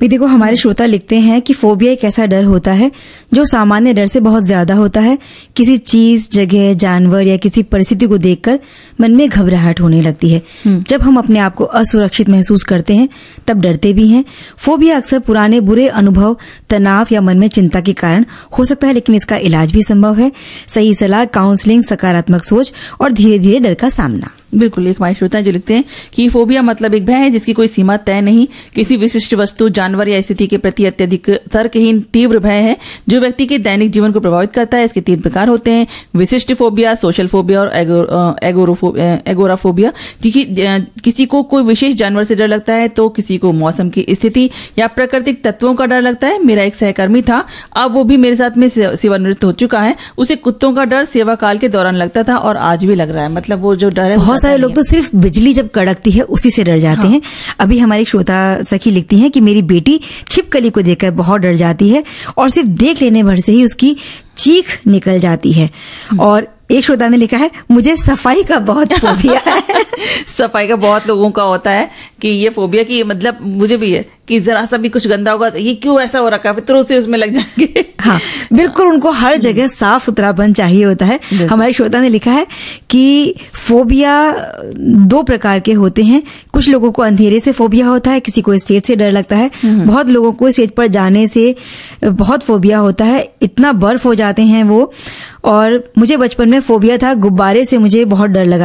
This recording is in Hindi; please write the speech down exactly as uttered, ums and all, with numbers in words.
भी देखो, हमारे श्रोता लिखते हैं कि फोबिया एक ऐसा डर होता है जो सामान्य डर से बहुत ज्यादा होता है। किसी चीज, जगह, जानवर या किसी परिस्थिति को देखकर मन में घबराहट होने लगती है। जब हम अपने आप को असुरक्षित महसूस करते हैं तब डरते भी हैं। फोबिया अक्सर पुराने बुरे अनुभव, तनाव या मन में चिंता के कारण हो सकता है, लेकिन इसका इलाज भी संभव है। सही सलाह, काउंसलिंग, सकारात्मक सोच और धीरे धीरे डर का सामना। बिल्कुल। एक हमारे श्रोता जो लिखते हैं कि फोबिया मतलब एक भय है जिसकी कोई सीमा तय नहीं, किसी विशिष्ट वस्तु, जानवर या स्थिति के प्रति अत्यधिक तर्कहीन तीव्र भय है जो व्यक्ति के दैनिक जीवन को प्रभावित करता है। इसके तीन प्रकार होते हैं: विशिष्ट फोबिया, सोशल फोबिया और एगोराफोबिया। किसी को कोई विशेष जानवर से डर लगता है तो किसी को मौसम की स्थिति या प्राकृतिक तत्वों का डर लगता है। मेरा एक सहकर्मी था, अब वो भी मेरे साथ में सेवानिवृत्त हो चुका है, उसे कुत्तों का डर सेवा काल के दौरान लगता था और आज भी लग रहा है। मतलब वो जो डर है, बहुत सारे लोग तो सिर्फ बिजली जब कड़कती है उसी से डर जाते हाँ। हैं। अभी हमारी श्रोता सखी लिखती हैं कि मेरी बेटी छिपकली को देखकर बहुत डर जाती है और सिर्फ देख लेने भर से ही उसकी चीख निकल जाती है। और एक श्रोता ने लिखा है, मुझे सफाई का बहुत फोबिया है। सफाई का बहुत लोगों का होता है कि ये फोबिया की, मतलब मुझे भी है कि जरा सा भी कुछ गंदा होगा, ये क्यों ऐसा हो रखा है, फिर से उसमें लग जाएंगे। हाँ, बिल्कुल। उनको हर जगह साफ सुथरापन चाहिए होता है। हमारे श्रोता ने लिखा है कि फोबिया दो प्रकार के होते हैं। कुछ लोगों को अंधेरे से फोबिया होता है, किसी को स्टेज से डर लगता है। बहुत लोगों को स्टेज पर जाने से बहुत फोबिया होता है, इतना बर्फ हो जाते हैं वो। और मुझे बचपन में फोबिया था, गुब्बारे से मुझे बहुत डर लगा